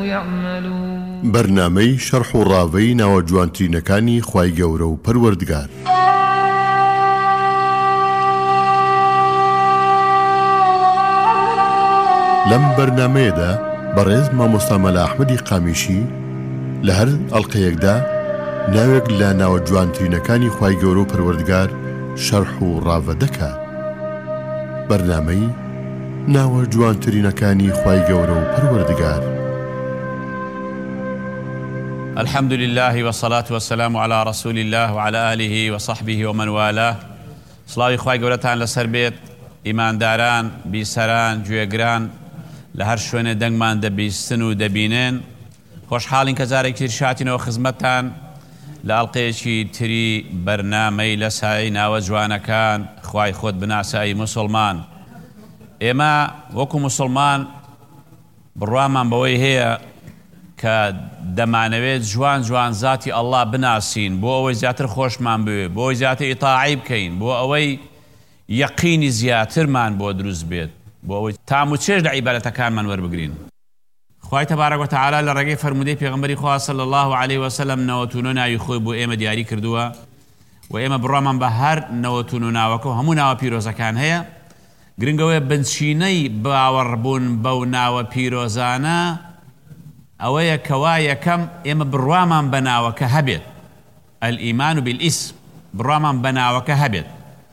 يعملون. برنامەی شەرح و ڕاوەی ناوە جوانترینەکانی خوای گەورە و پەروەردگار. لەم بەرنامەیەدا بەڕێز مامۆستا مەلا ئەحمەدی قامیشی لە هەر ئەڵقەیەکدا ناوێک لە ناوە جوانترینەکانی خوای گەورە و پەروەردگار شەرح و ڕاوە دەکات. بەرنامەی ناوە جوانترینەکانی خوای گەورە و پەروەردگار. الحمد لله والصلاة والسلام على رسول الله وعلى آله وصحبه ومن والاه. سڵاوی خوای گەورەتان لەسەر بێت، ئیمانداران، بیسەران، گوێگران لە هەر شوێنە دەنگمان دەبیستن و دەبینێن. خۆشحاڵین کە جارێکی شاتینەوە خزمەتتان لە ئەڵقەیەکی تری بەرنامەی لە سایەی ناوە جوانەکان خوای خۆت بناسایی موسڵمان. ئێمە وەکو موسڵمان بڕوامان بەوەی هەیە کە دەمانەوێت جوان جوان زاتی ئەڵڵا بناسین بۆ ئەوەی زیاتر خۆشمان بوێ، بۆ ئەوەی زیاتر ئیتاعی بکەین، بۆ ئەوەی یەقینی زیاترمان بۆ دروست بێت، بۆ ئەوەی تام و چێژ لە عیبادەتەکانمان وەربگرین. خوای تەبارەک وتەعالا لە ڕێگەی فەرمودەی پێغەمبەری خوا صلی الله علیه وسلم نەوەتون و ناوی خۆی بۆ ئێمە دیاری کردووە و ئێمە بڕوامان بە هەر نەوەتون و ناوەکە و هەموو ناوە پیرۆزەکان هەیە. گرنگەوەی بنچینەی باوەڕبوون بەو ناوە پیرۆزانە ئەوەیە کەوا یەکەم ئێمە بڕوامان بە ناوەکە هەبێت، ئەلئیمان بالئیسم، بڕوامان بە ناوەکە هەبێت.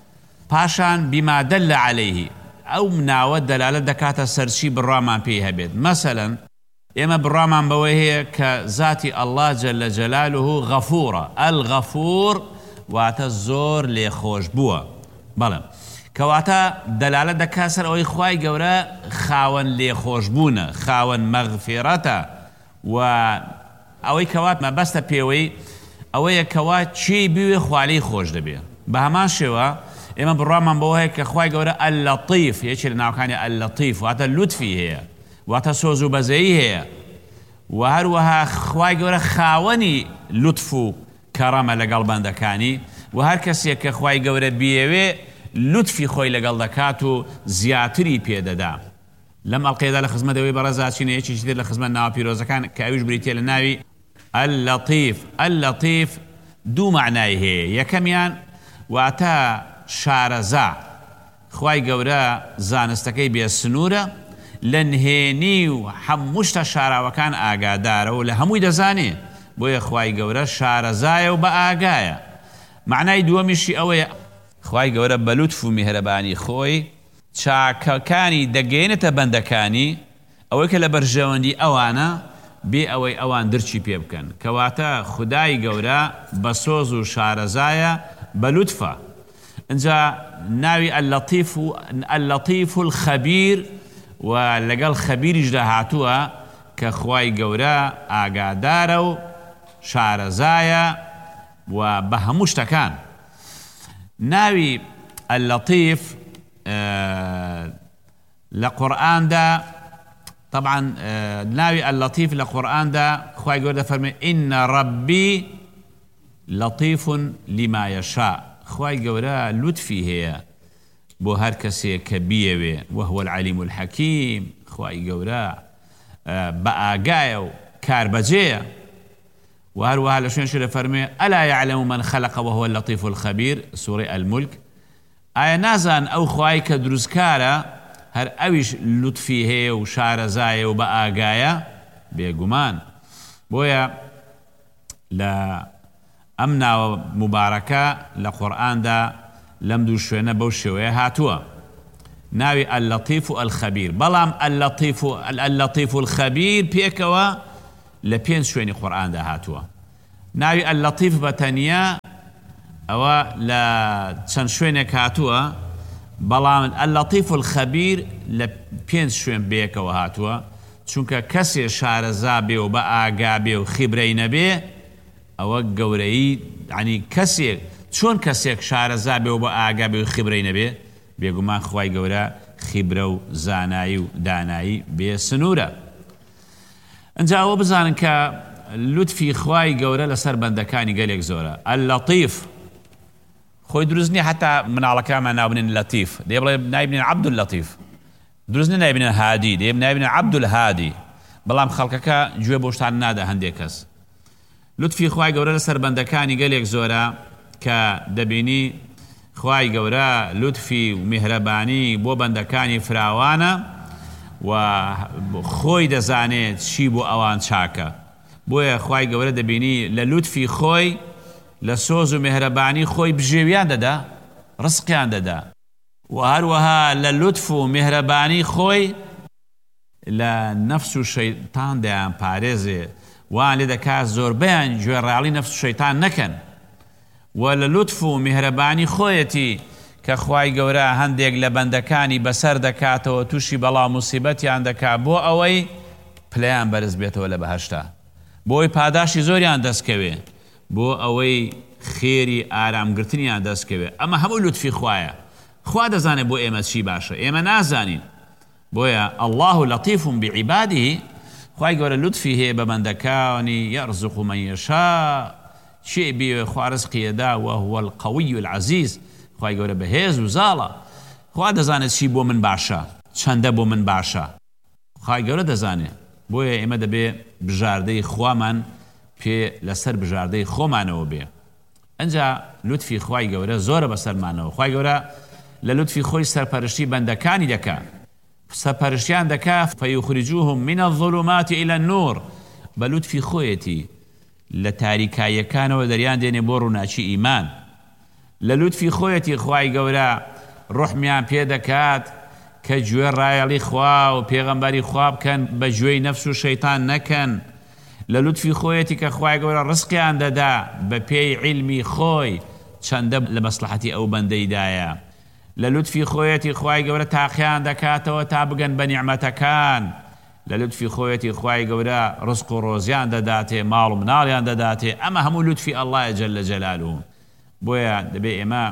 پاشان بیما دەل عەلەیه، ئەو ناوە دەلالە دەکاتە سەرچی بڕوامان پێی هەبێت. مەسەلەن ئێمە بڕوامان بەوەی هەیە کە ذاتی ئەڵڵا جەلە جەلالوه غەفوورە، ئەلغەفوور واتە زۆر لێخۆش بووە. بەڵێ کەواتە دەلالە دەکات سەر ئەوەی خوای گەورە خاوەن لێخۆش بوونە، خاوەن مەغفیرەتە و ئەوەی کەوا مەبەستە پێوەی ئەوەیە کەوا چی بوێ خوالی خۆش دەبێ. بە هەمان شێوە ئێمە بڕوامان بەوە هەیە کە خوای گەورە ئەللەطیف، یەکێک لە ناوەکانی ئەللەطیف واتە لوتفی هەیە، واتە سۆز و بەزەیی هەیە و هەروەها خوای گەورە خاوەنی لوتف و کەڕەمە لەگەڵ بەندەکانی و هەر کەسێک کە خوای گەورە بیەوێ لوتفی خۆی لەگەڵ دەکات و زیاتری پێدەدا. لەم ئەڵقەیەدا لە خزمەتەوەی بەڕێزاچینە یەکێکی تر لە خزمەت ناوە پیرۆزەکان کە ئەویش بریتێ لە ناوی ئەللەطیف. ئەللەطیف دوو معنای هەیە، یەکەمیان واتە شارەزا، خوای گەورە زانستەکەی بێ سنوورە، لە نهێنی و هەموو شتە شاراوەکان ئاگادارە و لە هەمووی دەزانێ، بۆیە خوای گەورە شارەزایە و بە ئاگایە. معنای دووەمیشی ئەوەیە خوای گەورە بە لوتف و میهرەبانی خۆی چاکەکانی دەگەێنێتە بەندەکانی ئەوەی کە لە بەرژەوەندی ئەوانە بێ ئەوەی ئەوان درچی پێ بکەن، کەواتە خودای گەورە بە سۆز و شارەزایە بە لوتفە. اینجا ناوی ئەللەطیف و الخەبیر و لەگەڵ خەبیریشدا هاتووە کە خوای گەورە ئاگادارە و شارەزایە و بە هەموو شتەکان. ناوی ئەللەطیف لە قورئاندا طبعا ناوی ئەللەطیف لە قورئاندا خوای گەورە دەفەرمێ ئین ڕەبی لەطیف لما یەشاء، خوای گەورە لوتفی هەیە بۆ هەر کەسێک کە بیەوێ، وهو العەلیم الحەکیم، خوای گەورە بە ئاگایە و کاربەجێیە. و هەروەها لە شوێنێکی دەفەرمێ ئەلا یعلم من خەلق وهو اللەطیف الخەبیر، سوورەی ئەلمولک. ئایا نازان ئەو خوای کە دروستکارە هەر ئەویش لوتفی هەیە و شارەزایە و بە ئاگایە؟ بێگومان. بۆیە لە ئەم ناوە مبارەکە لە قورئاندا لەم دوو شوێنە بەو شێوەیە هاتووە، ناوی ئەللەطیف و ئەلخەبیر. بەڵام ئەللەطیف و الخەبیر پێکەوە لە 5 شوێنی قورئاندا هاتووە. ناوی ئەللەطیف بەتەنیا ئەوە لە چەند شوێنێک هاتووە، بەڵام ئەللەطیف و الخەبیر لە 5 شوێن بێکەوە هاتووە، چونکە کەسێ شارەزا بێ و بە ئاگا بێ و خیبرەی نەبێ ئەوە گەورەی، یعنی کەسێک چۆن کەسێک شارەزا بێ و بە ئاگا بێ و خیبرەی نەبێ، بێگومان خوای گەورە خیبرە و زانایی و دانایی بێ سنوورە. ئەنجا ئەوە بزانن کە لوتفی خوای گەورە لەسەر بەندەکانی گەلێک زۆرە. ئەللەطیف خۆی دروست نییە حتا مناڵەکانمان ناوبنێن لەتیف، دێ بڵێ نایبنێن عەبدوللەتیف، دروست نییە نایبنێن هادی، دێ نایبنێن عەبدولهادی، بەڵام خەڵکەکە گوێ بۆ شتان نادە هەندێک کەس. لوتفی خوای گەورە لەسەر بەندەکانی گەلێک زۆرە کە دەبینی خوای گەورە لوتفی و میهرەبانی بۆ بەندەکانی فراوانە و خۆی دەزانێت چی بۆ ئەوان چاکە. بۆیە خوای گەورە دەبینی لە لوتفی خۆی لە سۆز و میهرەبانی خۆی بژێویان دەدا، ڕزقیان دەدا، و هەروەها لە لوتف و میهرەبانی خۆی لە نەفس و شەیتان دەیان پارێزێ، وان لێ دەکات زۆربەیان گوێڕاڵی نەفس و شەیتان نەکەن. و لە لوتف و میهرەبانی خۆیەتی کە خوای گەورە هەندێک لە بەندەکانی بەسەر دەکاتەوە، تووشی بەڵام موسیبەتیان دەکات بۆ ئەوەی پلەیان بەرز بێتەوە لە بەهەشتا، بۆی پاداشی زۆریان دەستکەوێ، بۆ ئەوەی خێری ئارامگرتنیان دەستکەوێ. ئەمە هەموو لوتفی خوایە. خوا دەزانێت بۆ ئێمە چی باشە، ئێمە نازانین. بۆیە الله لطیف بعباده، خوای گەورە لوتفی هەیە بە بەندەکانی یەرزق من یەشاء، چێ بێ خوا ڕزقی دەدا، وهو القوی العزیز. خوای گەورە بەهێز و زاڵە، خوا دەزانێت چی بۆ من باشە، چەندە بۆ من باشە، خوای گەورە دەزانێت. بۆیە ئێمە دەبێ بژاردەی خوامان پێ لەسەر بژاردەی خۆمانەوە بێ. ئەنجا لوتفی خوای گەورە زۆرە بەسەرمانەوە. خوای گەورە لە لوتفی خۆی سەرپەرشتی بەندەکانی دەکات، سەرپەرشتیان دەکات فەیوخرجوهم من الظلمات إلى النور. بە لوتفی خۆیەتی لە تاریکاییەکانەوە دەریان دێنێ بۆ ڕووناچی ئیمان. لە لوتفی خۆیەتی خوای گەورە ڕوحمیان پێ دەکات کە گوێ ڕایەڵی خوا و پێغەمبەری خوا بکەن، بە گوێی نەفس و شەیتان نەکەن. لە لوتفی خۆیەتی کە خوای گەورە ڕزقیان دەدا بە پێی عیلمی خۆی، چەندە لە مەسلحەتی ئەو بەندەیدایە. لە لوتفی خۆیەتی خوای گەورە تاقییان دەکاتەوە تا بگەن بە نیعمەتەکان. لە لوتفی خۆیەتی خوای گەورە ڕزق و ڕۆزیان دەداتێ، ماڵ و مناڵیان دەداتێ. ئەمە هەموو لوتفی ئەڵڵایە جەلە جەلالوه. بۆیە دەبێ ئێمە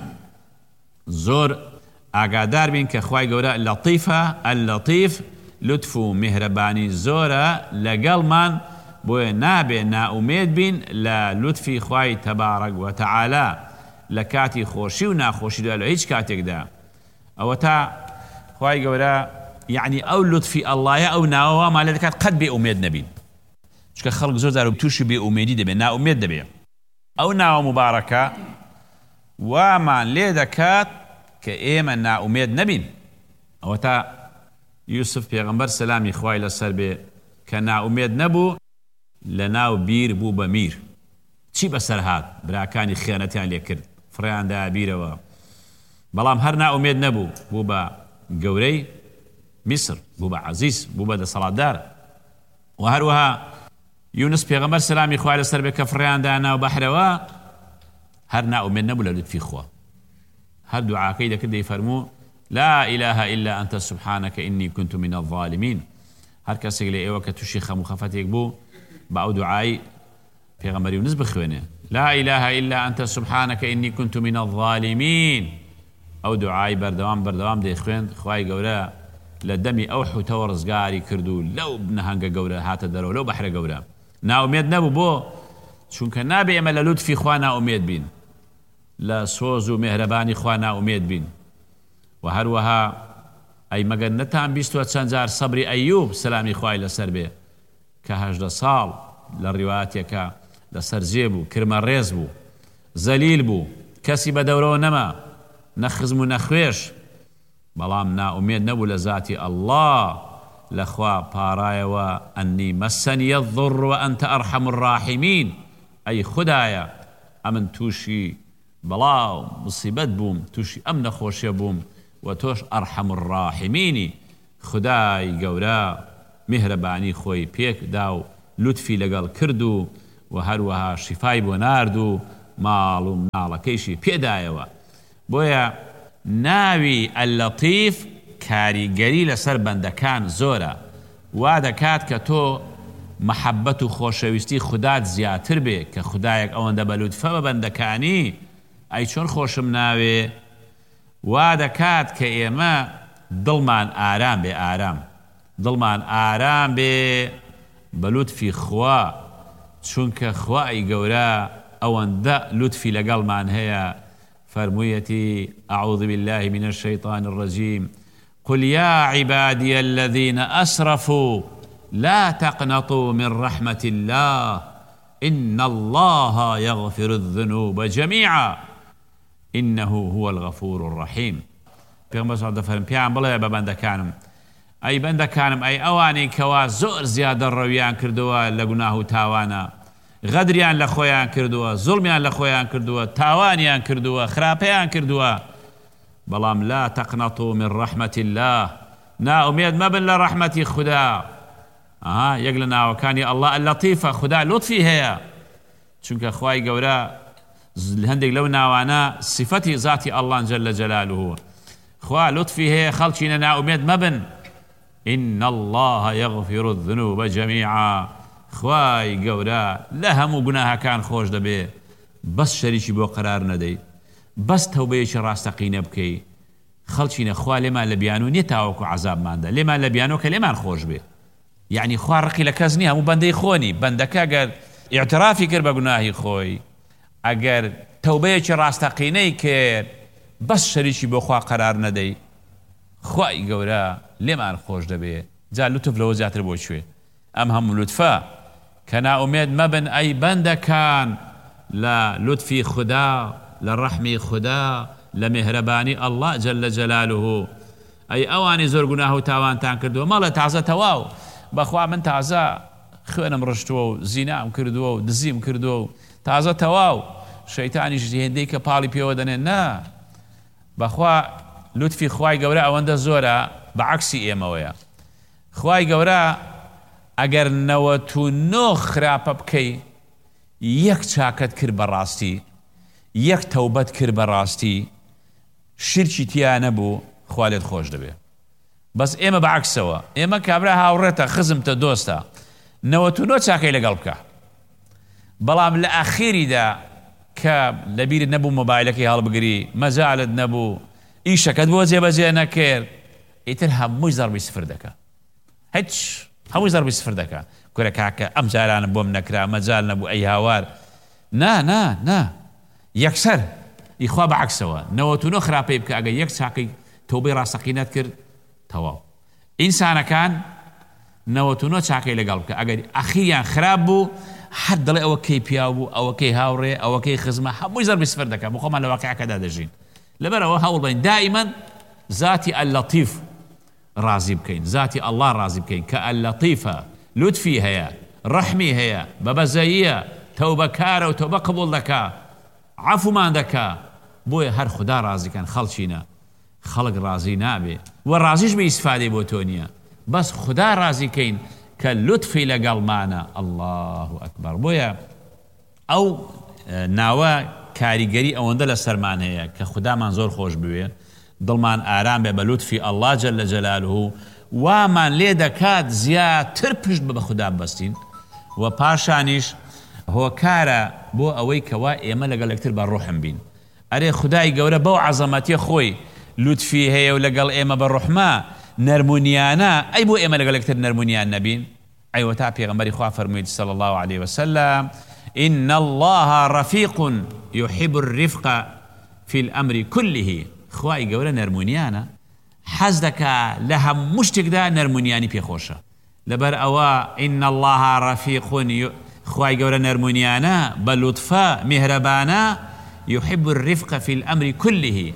زۆر ئاگادار بین کە خوای گەورە لەطیفە، اللەطیف، لوتف و میهرەبانی زۆرە لەگەڵمان. بۆیە نابێ ناومێد بین لە لوتفی خوای تەبارەک وتەعالا لە کاتی خۆشی و ناخۆشیدا، لە هیچ کاتێکدا. ئەوە تا خوای گەورە یعنی ئەو لوتفی ئەڵڵایە ئەو ناوەمان لێ دەکات قەت بێ ئومێد نەبین، چونکە خەڵک زۆر جار تووشی بێ ئومێدی دەبێت، ناومێد دەبێت. ئەو ناوە مبارەکە وامان لێ دەکات کە ئێمە ناومێد نەبین. ئەوە تا یوسف پێغەمبەر سەلامی خوای لەسەر بێ کە ناومێد نەبوو، لە ناو بیر بوو بە میر. چی بەسەر هات؟ براکانی خیانەتیان لێ کرد، فڕیاندا بیرەوە. بەڵام هەر ناومێد نەبوو، بوو بە گەورەی میسر، بوو بە عەزیز، بوو بە دەسەڵاتدار. و هەروەها یونس پێغەمبەر سەلامی خوای لەسەر بێ کە فڕیاندا ناو بەحرەوە، هەر ناومێد نەبوو لە لوتفی خوا. هەر دوعاکەی دەکرد دەیفەرموو لا إله إلا أنت سبحانك إني كنت من الظالمين. هەر کەسێک لە ئێوە کە تووشی خەم و خەفەتێک بوو بە ئەو دوعای پێغەمبەر یونس بخوێنێ، لا إله إلا أنت سبحانك إني كنت من الظالمين. ئەو دوعای بەردەوام دەیخوێن. خوای گەورە لە دەمی ئەو حوتەوە ڕزگاری کرد و لەو نەهەنگە گەورە هاتە دەرەوە، لەو بەحرە گەورە. ناومێد نەبوو. بۆ؟ چونکە نابێ ئێمە لە لوتفی خوا ناومێد بین، لە سۆز و مێهرەبانی خوا ناومێد بین. و هەروەها ئەی مەگەر نەتان بیستوە چەند جار سەبری ئەیوب سەلامی خوای لەسەر بێ کە 18 ساڵ لە ڕیواتێکە لەسەر جێ بوو، کرمە ڕێز بوو، زەلیل بوو، کەسی بە دەورەوە نەما، نەخزم و نەخوێش، بەڵام ناومێد نەبوو لە ذاتی ئەڵڵا. لەخوا پارایەوە ئەنی مەسەنیە الضر وأنت أرحم الراحمین. ئەی خودایە ئەمن تووشی بەڵاو مصیبەت بووم، تووشی ئەم نەخۆشیە بووم، و تۆش ئەرحەم الراحمینی. خدای گەورە میهرەبانی خۆی پێکدا و لوتفی لەگەڵ کرد و هەروەها شیفای بۆ نارد و ماڵ و مناڵەکەیشی پێدایەوە. بۆیە ناوی اللەطیف کاریگەری لەسەر بەندەکان زۆرە. وا دەکات کە تۆ محەبەت و خۆشەویستی خودات زیاتر بێ، کە خدایەک ئەوەندە بە لوتفە بە بەندەکانی، ئەی چۆن خۆشم ناوێ. وا دەکات کە ئێمە دڵمان ئارام بێ، دڵمان ئارام بێ بە لوتفی خوا، چونکە خوای گەورە ئەوەندە لوتفی لەگەڵمان هەیە. فەرموویەتی أعوذ بالله من الشيطان الرجيم قل يا عبادي الذين أسرفوا لا تقنطوا من رحمة الله إن الله يغفر الذنوب جميعا إنه هو الغفور الرحيم. پێغەمبەر سەڵ دەفەرمێ پیان بڵێ بە بەندەکانم ئەی بەندەکانم ئەی ئەوانەی کەوا زۆر زیادە ڕەویان کردووە لە گوناه و تاوانە، غەدریان لە خۆیان کردووە، زوڵمیان لە خۆیان کردووە، تاوانیان کردووە، خراپەیان کردووە، بەڵام لا تقنطوا من رحمة الله، ناومێد مەبن لە ڕەحمەتی خوددا. یەک لە ناوەکانی ئەڵڵا اللەتیفە، خوددا لوتفی هەیە، چونکە خوای گەورە هەندێک لەو ناوانە صفەتی ذاتی ئەڵڵان جەلە جەلالوه، خوا لطفی هەیە، خەڵکینە ناومێد مەبن. إن الله يغفر الذنوب جميعا، خوای گەورە لە هەموو گوناهەکان خۆش دەبێ، بەس شەریکی بۆ قەرار نەدەی، بەس تەوبەیەکی ڕاستەقینە بکەی. خەڵکینە خوا لێمان لە بیانوو نیە تاوەکو عەزابماندا، لێمان لە بیانوو کە لێمان خۆش بێ. یعنی خوا ڕقی لە کەس نییە، هەموو بەندەی خۆنی. بەندەکە ئەگەر ئیعترافی کرد بە گوناهی خۆی، ئەگەر تەوبەیەکی ڕاستەقینەی کرد، بەس شەریکی بۆ خوا قەرار نەدەی، خوای گەورە لێمان خۆش دەبێ. جا لوتف لەوە زیاتر بۆ کوێ؟ ئەم هەموو لوتفە کە ناومێد مەبن ئەی بەندەکان لە لوتفی خوددا، لە ڕەحمی خوددا، لە مێهرەبانی ئەڵڵا جەلە جەلالوه. ئەی ئەوانی زۆر گوناه و تاوانتان کردووە، مەڵێ تازە تەواو بەخوا من تازە خوێنم ڕشتووە و زینام کردووە و دزیم کردووە و تازە تەواو، شەیتانیش هێندەی کە پاڵی پێوە دەنێن. نا، بەخوا لوتفی خوای گەورە ئەوەندە زۆرە، بەعەکسی ئێمەوەیە. خوای گەورە ئەگەر 99 خراپە بکەی، یەک چاکت کرد بەڕاستی، یەک تەوبەت کرد بەڕاستی، شرکی تیا نەبوو، خوا لێت خۆش دەبێ. بەس ئێمە بەعەکسەوە، ئێمە کابرا هاوڕێتە، خزمتە، دۆستە، 99 چاکەی لەگەڵ بکە، بەڵام لە ئاخیریدا کە لەبیرت نەبوو مۆبایلەکەی هەڵبگری، مەجالت نەبوو، ئیشەکەت بۆ جێبەجێ نەکرد، ئیتر هەمووی زەربی سفر دەکە، هیچ هەمووی زەربی سفر دەکە. کورە کاکە ئەم جارانە بۆم نەکرا، مەجال نەبوو، ئەی هاوار. نا یەکسەر ئیخوا بەعەکسەوە 99 خراپەی بکە، ئەگەر یەک چاکەی تەوبەی ڕاستەقینەت کرد، تەواو. ئینسانەکان 99 چاکەی لەگەڵ بکە، ئەگەر ئەخیریان خراپ بوو، حد دڵێ ئەوە کەی پیا بوو، ئەوە کەی هاوڕێ، ئەوە کەی خزمە، هەمووی زەربی سفر دەکە. بۆ خۆمان لە واقعەکەدا دەژین. لەبەرەوە هەوڵ بین دائیمەن ذاتی اللەتیف ڕازی بکەین، ذاتی ئەڵڵا ڕازی بکەین کە اللەتیفە، لوتفی هەیە، ڕەحمی هەیە، بەبەزەییە، تەوبەکارە و تەوبە قبوڵ دەکا، عەفومان دەکا. بۆیە هەر خوددا ڕازیکەن، خەڵکینە، خەڵک ڕازی نابێ و ڕازیش بە ئیسفادەی بۆ تۆ نییە، بەس خوددا ڕازیکەین کە لوتفی لەگەڵمانە. الله ئەکبەر. بۆیە ئەو ناوە کاریگەری ئەوەندە لە سەرمان هەیە کە خوددامان زۆر خۆش بوێ، دڵمان ئارام بێ بە لوتفی ئەڵڵا جەلە جەلالوه، وامان لێ دەکات زیاتر پشت بە خوددا بەستین، و پاشانیش هۆکارە بۆ ئەوەی کەوا ئێمە لەگەڵ یەکتر بە ڕوحم بین. ئەرێ خودای گەورە بەو عەزەمەتیە خۆی لوتفی هەیە و لەگەڵ ئێمە بە ڕوحمە نەرمونیانە، ئەی بۆ ئێمە لەگەڵ یەکتر نەرمونیان نەبین؟ ئەیوە تا پێغەمبەری خوا فەرموویت صلی الله عليه وسلم: إن الله رفيق يحب الرفق في الأمر كله. خوای گەورە نەرمونیانە، حەز دەکا لە هەموو شتێکدا نەرمونیانی پێخۆشە. لەبەر ئەوە إن الله رفيق، خوای گەورە نەرمونیانە، بە لوتفە، میهرەبانە، يحب الرفق في الأمر كله،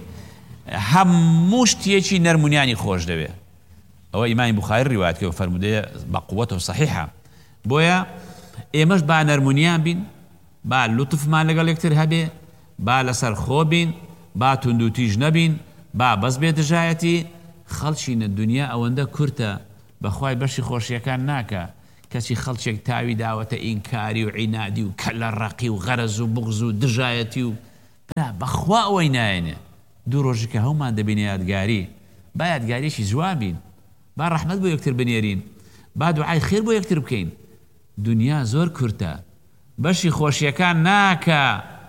هەموو شتێکی نەرمونیانی خۆش دەوێ. ئەوە ئیمامی بوخاری ڕیوایەت کردووە، فەرموودەیە بە قووەت و صحیحە. بۆیە ئێمەش با نەرمونیان بین، با لوتفمان لەگەڵ یەکتر هەبێ، با لەسەر خۆ بین، با توند و تیژ نەبین، با بەس بێدژایەتی. خەڵکینە دنیا ئەوەندە کورتە، بەخوای بەشی خۆشیەکان ناکە. کەسی خەڵکێک تاوی داوەتە ئینکاری و عینادی و کەلە ڕەقی و غەرەز و بغز و دژایەتی و بەخوا ئەوەی نایەنێ. دوو ڕۆژی کە هەومان دەبینە یادگاری، با یادگاریشی جوان بین، با ڕەحمەت بۆ یەکتر بنێرین، با دوعای خێر بۆ یەکتر بکەین. دنیا زۆر کورتە، بەشی خۆشیەکان ناکە،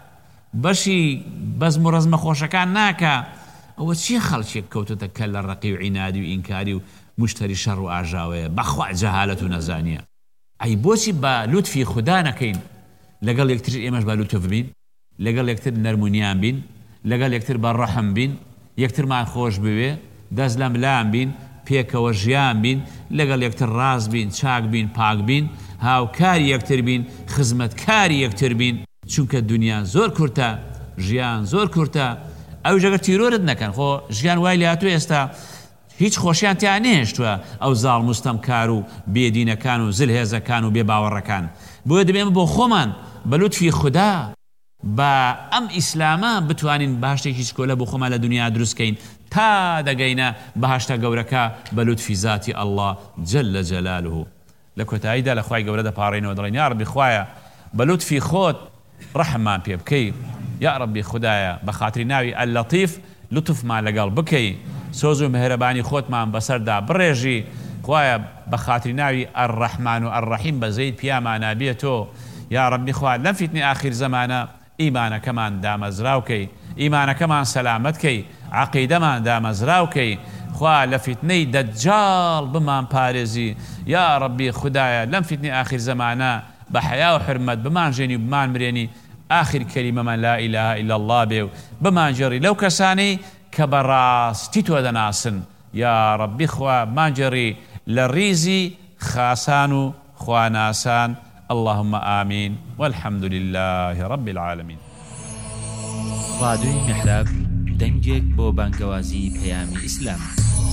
بەشی بەزم و ڕەزمە خۆشەکان ناکە. ئەوە چیە خەڵکێک کەوتۆتە کە لە ڕەقی و عینادی و ئینکاری و مشتری شەڕ و ئاژاوەیە، بەخوا جەهالەت و نەزانیە. ئەی بۆچی بە لوتفی خوددا نەکەین؟ لەگەڵ یەکتر ئێمەش بە لوتف بین، لەگەڵ یەکتر نەرمونیان بین، لەگەڵ یەکتر بە ڕەحم بین، یەکترمان خۆش بوێ، دەست لە ملام بین، پێکەوە ژیان بین لەگەڵ یەکتر ڕاست بین چاک بین پاک بین هاوکاری یەکتر بین خزمەتکاری یەکتر بین چونکە دنیا زۆر کورتە ژیان زۆر کورتە ئەو ژەگەر تیرۆرت نەکەن خۆ ژیان وای لاتوە ئێستا هیچ خۆشیان تیان نێشتووە ئەو زاڵ مستەمکار و بێدینەکان و زلهێزەکان و بێباوەڕەکان بۆیە دەبێمە بۆ خۆمان بە لوتفی خوددا بە ئەم ئیسلامە بتوانین باشتێکی چکۆلە بۆ خۆمان لە دنیا دروستکەین تا دەگەینە بەهاشتە گەورەکە بە لوتفی ذاتی ئەڵڵا جەلە جەلالوه لە کۆتاییدا لە خوای گەورە دەپاڕێنەوە دەڵێن یا ڕەبی خوایە بە لوتفی خۆت ڕەحممان پێ بکەی یا ڕەبی خودایە بە خاتری ناوی ئەللەتیف لوتفمان لەگەڵ بکەی سۆز و مهرەبانی خۆتمان بەسەردا بڕێژی خوایە بە خاتری ناوی ئەرڕەحمان و ئەرڕەحیم بە زەید پیامانە بێتۆ یا ڕەبی خوا لەم فیتنەی ئاخیر زەمانە ئیمانەکەمان دامەزراوکەی ئیمانەکەمان سەلامەتکەی عەقیدەمان دامەزراوکەی خوا لە فیتنەی دەجاڵ بمان پارێزی یا ڕەبی خودایە لەم فیتنەی ئاخیر زەمانە بە حیا و حرمەت بمانژێنی و بمان مرێنی آخر کەلیمەمان لا ئیلاهە ئیلا الله بێ و بمانجێڕی لەو کەسانەی کە بەڕاستی تۆ دەناسن یا ڕەبی خوا مانجێڕی لە ڕیزی خاسان و خواناسان اللهم آمين والحمد لله رب العالمين. راديو محراب دەنگێک بۆ بانگەوازی پەیامی ئیسلام.